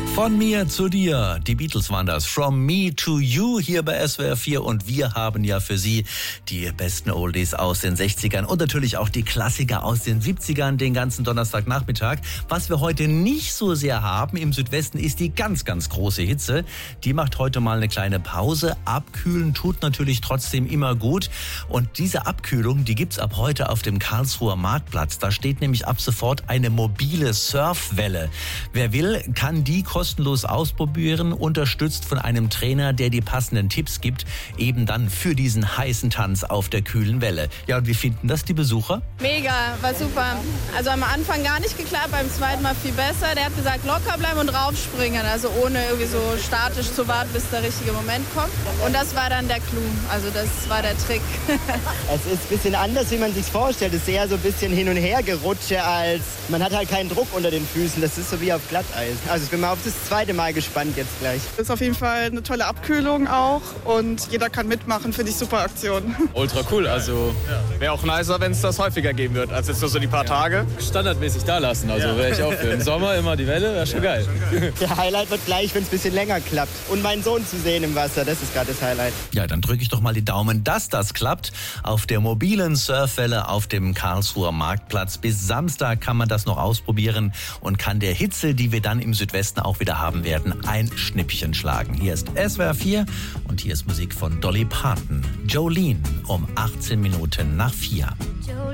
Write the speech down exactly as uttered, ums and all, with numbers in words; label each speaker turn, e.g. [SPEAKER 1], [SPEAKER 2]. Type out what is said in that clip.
[SPEAKER 1] Von mir zu dir, die Beatles waren das. From me to you hier bei S W R vier und wir haben ja für Sie die besten Oldies aus den sechzigern und natürlich auch die Klassiker aus den siebzigern den ganzen Donnerstagnachmittag. Was wir heute nicht so sehr haben im Südwesten ist die ganz, ganz große Hitze. Die macht heute mal eine kleine Pause. Abkühlen tut natürlich trotzdem immer gut und diese Abkühlung, die gibt's ab heute auf dem Karlsruher Marktplatz. Da steht nämlich ab sofort eine mobile Surfwelle. Wer will, kann die kostenlos ausprobieren, unterstützt von einem Trainer, der die passenden Tipps gibt, eben dann für diesen heißen Tanz auf der kühlen Welle. Ja, und wie finden das die Besucher?
[SPEAKER 2] Mega, war super. Also am Anfang gar nicht geklappt, beim zweiten Mal viel besser. Der hat gesagt, locker bleiben und raufspringen, also ohne irgendwie so statisch zu warten, bis der richtige Moment kommt. Und das war dann der Clou, also das war der Trick.
[SPEAKER 3] Es ist ein bisschen anders, wie man sich vorstellt. Es ist eher so ein bisschen hin und her gerutsche, als man hat halt keinen Druck unter den Füßen. Das ist so wie auf Glatteis. Also ich bin mal auf das zweite Mal gespannt jetzt gleich.
[SPEAKER 4] Das ist auf jeden Fall eine tolle Abkühlung auch und jeder kann mitmachen, finde ich super Aktion.
[SPEAKER 5] Ultra cool, also wäre auch nicer, wenn es das häufiger geben wird, als jetzt nur so die paar Tage. Standardmäßig da lassen, also wäre ich auch für. Im Sommer immer die Welle, wäre schon geil.
[SPEAKER 3] Der Highlight wird gleich, wenn es ein bisschen länger klappt. Und meinen Sohn zu sehen im Wasser, das ist gerade das Highlight.
[SPEAKER 1] Ja, dann drücke ich doch mal die Daumen, dass das klappt. Auf der mobilen Surfwelle auf dem Karlsruher Marktplatz. Bis Samstag kann man das noch ausprobieren und kann der Hitze, die wir dann im Südwesten auch wieder haben werden, ein Schnippchen schlagen. Hier ist S W R vier und hier ist Musik von Dolly Parton. Jolene um achtzehn Minuten nach vier.